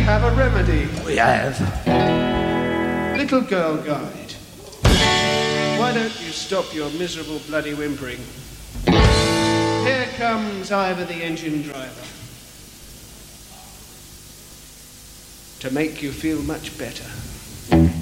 have a remedy. We have. Little Girl Guide. Why don't you stop your miserable bloody whimpering? Here comes Ivor the engine driver. To make you feel much better.